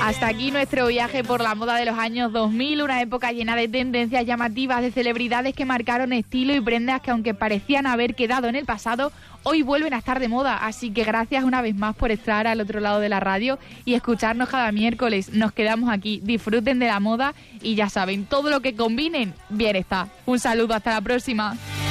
Hasta aquí nuestro viaje por la moda de los años 2000, una época llena de tendencias llamativas, de celebridades que marcaron estilo y prendas que, aunque parecían haber quedado en el pasado, hoy vuelven a estar de moda. Así que gracias una vez más por estar al otro lado de la radio y escucharnos cada miércoles. Nos quedamos aquí, disfruten de la moda y ya saben, todo lo que combinen, bien está. Un saludo, hasta la próxima.